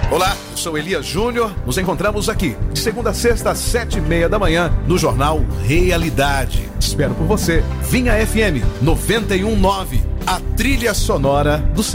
Olá, eu sou Elias Júnior. Nos encontramos aqui, de segunda a sexta, às 7:30 da manhã, no Jornal Realidade. Espero por você. Vinha FM 91.9, a trilha sonora do centro.